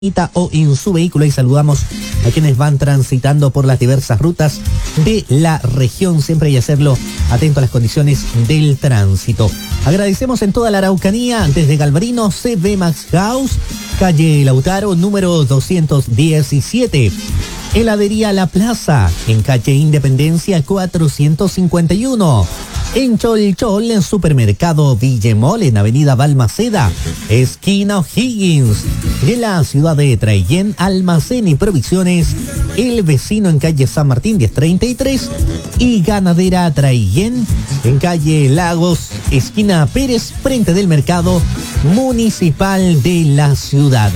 o en su vehículo, y saludamos a quienes van transitando por las diversas rutas de la región, siempre hay que hacerlo atento a las condiciones del tránsito. Agradecemos en toda la Araucanía, desde Galvarino, CB Max House, calle Lautaro, número 217. Heladería La Plaza, en calle Independencia 451. En Cholchol, en Supermercado Villemol, en avenida Balmaceda, esquina O'Higgins. En la ciudad de Traillén, almacén y provisiones El Vecino, en calle San Martín 1033. Y Ganadera Traillén, en calle Lagos, esquina Pérez, frente del mercado municipal de la ciudad.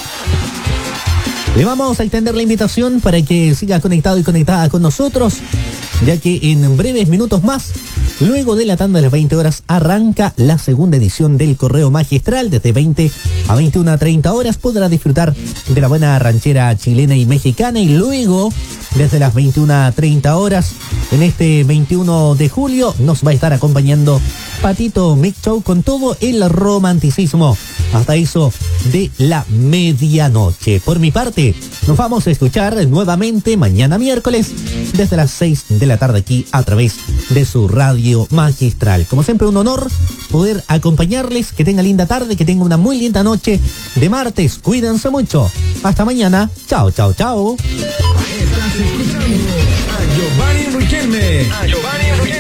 Le vamos a extender la invitación para que siga conectado y conectada con nosotros, ya que en breves minutos más, luego de la tanda de las 20 horas, arranca la segunda edición del Correo Magistral. Desde 20 a 21:30 horas podrá disfrutar de la buena ranchera chilena y mexicana, y luego, desde las 21:30 horas, en este 21 de julio, nos va a estar acompañando Patito Mix Show con todo el romanticismo hasta eso de la medianoche. Por mi parte, nos vamos a escuchar nuevamente mañana miércoles desde las 6 de la tarde aquí a través de su radio magistral. Como siempre, un honor poder acompañarles. Que tenga linda tarde, que tenga una muy linda noche de martes. Cuídense mucho. Hasta mañana. Chao, chao, chao. Estás escuchando a Giovanni Enriquelme.